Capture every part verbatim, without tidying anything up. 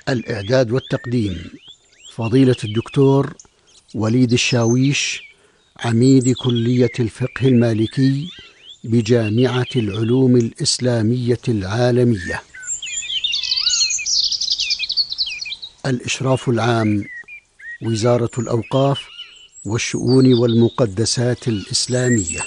الإعداد والتقديم فضيلة الدكتور وليد الشاويش، عميد كلية الفقه المالكي بجامعة العلوم الإسلامية العالمية. الإشراف العام وزارة الأوقاف والشؤون والمقدسات الإسلامية.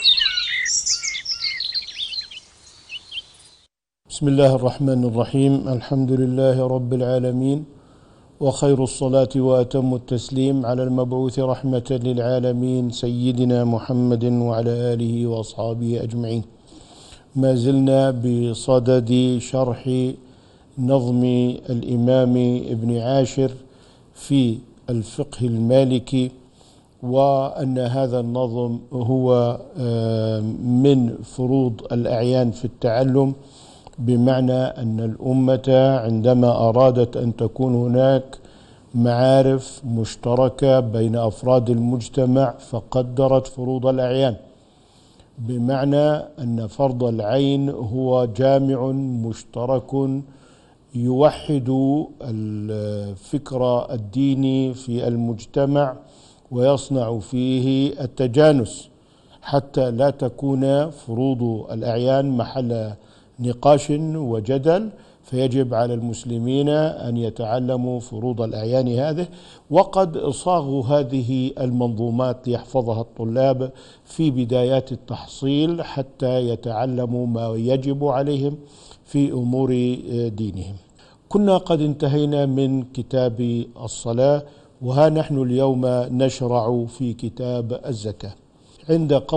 بسم الله الرحمن الرحيم. الحمد لله رب العالمين، وخير الصلاة وأتم التسليم على المبعوث رحمة للعالمين سيدنا محمد وعلى آله وأصحابه أجمعين. ما زلنا بصدد شرح نظم الإمام ابن عاشر في الفقه المالكي، وأن هذا النظم هو من فروض الأعيان في التعلم، بمعنى أن الأمة عندما أرادت أن تكون هناك معارف مشتركة بين أفراد المجتمع فقدرت فروض الأعيان، بمعنى أن فرض العين هو جامع مشترك يوحد الفكر الديني في المجتمع ويصنع فيه التجانس، حتى لا تكون فروض الأعيان محل نقاش وجدل. فيجب على المسلمين أن يتعلموا فروض الأعيان هذه، وقد صاغوا هذه المنظومات ليحفظها الطلاب في بدايات التحصيل حتى يتعلموا ما يجب عليهم في أمور دينهم. كنا قد انتهينا من كتاب الصلاة، وها نحن اليوم نشرع في كتاب الزكاة. عند